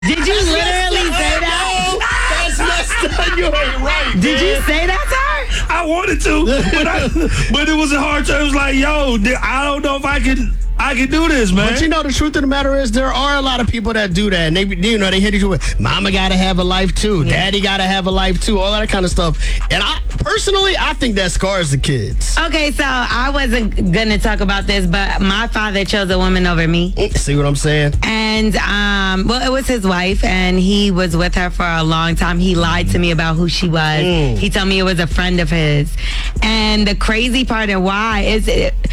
Did you literally say that? That's messed up. You ain't right. Did man. you say that to her? I wanted to, but it was a hard time. It was like, yo, I don't know if I can do this, man. But you know, the truth of the matter is there are a lot of people that do that. And they hit you with, mama got to have a life too. Daddy got to have a life too. All that kind of stuff. And I think that scars the kids. Okay, so I wasn't going to talk about this, but my father chose a woman over me. See what I'm saying? And, well, it was his wife, and he was with her for a long time. He lied to me about who she was. He told me it was a friend of his. And the crazy part of why is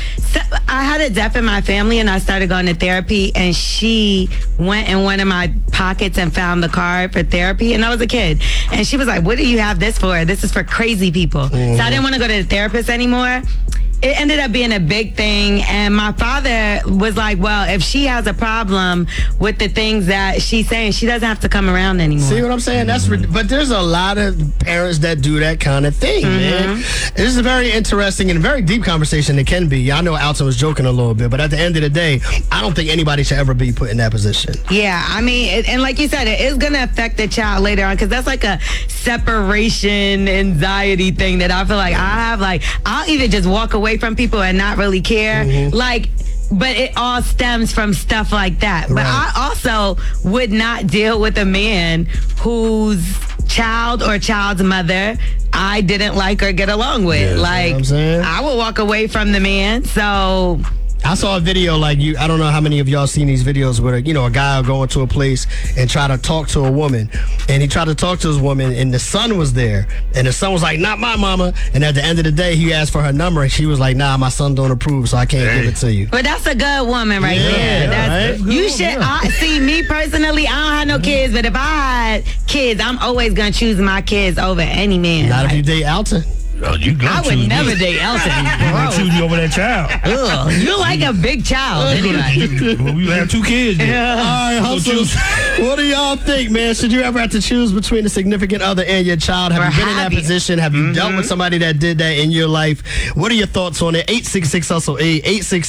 I had a death in my family, and I started going to therapy, and she went in one of my pockets and found the card for therapy, and I was a kid. And she was like, what do you have this for? This is for crazy people. So I didn't want to go to the therapist anymore. It ended up being a big thing, and my father was like, well, if she has a problem with the things that she's saying, she doesn't have to come around anymore. See what I'm saying? But there's a lot of parents that do that kind of thing, man. This is a very interesting and very deep conversation. It can be. I know Alton was joking a little bit, but at the end of the day, I don't think anybody should ever be put in that position. Yeah, I mean, and like you said, it is going to affect the child later on, because that's like a separation anxiety thing that I feel like I have. Like, I'll either just walk away from people and not really care. Like, but it all stems from stuff like that. But I also would not deal with a man whose child or child's mother I didn't like or get along with. Like, I will walk away from the man. So I saw a video I don't know how many of y'all seen these videos where, a guy will go into a place and try to talk to a woman. And he tried to talk to his woman, and the son was there. And the son was like, not my mama. And at the end of the day, he asked for her number, and she was like, nah, my son don't approve, so I can't give it to you. But that's a good woman right there. That's, right? You should, see, me personally, I don't have no kids, but if I had kids, I'm always going to choose my kids over any man. Not if you date Alton. Oh, I would never date Elton. I'm choose you over that child. Ugh, you're like a big child anyway. Well, we have 2 kids. All right, hustlers. What do y'all think, man? Should you ever have to choose between a significant other and your child? Have you been in that position? Have you dealt with somebody that did that in your life? What are your thoughts on it? 866-HUSTLE-8,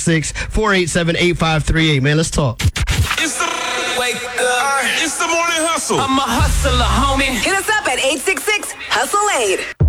866-487-8538. Man, let's talk. It's the wake up. It's the morning hustle. I'm a hustler, homie. Hit us up at 866-HUSTLE-8.